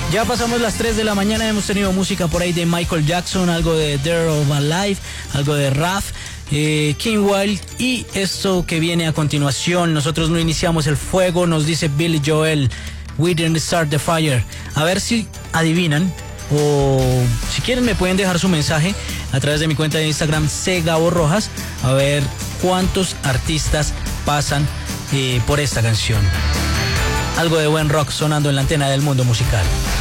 Ya pasamos las 3 de la mañana, hemos tenido música por ahí de Michael Jackson, algo de Dead or Alive, algo de Raf, King Wild, y esto que viene a continuación, nosotros no iniciamos el fuego, nos dice Billy Joel, We didn't start the fire. A ver si adivinan, o si quieren me pueden dejar su mensaje a través de mi cuenta de Instagram, cGaboRojas, a ver cuántos artistas pasan por esta canción. Algo de buen rock sonando en la antena del mundo musical.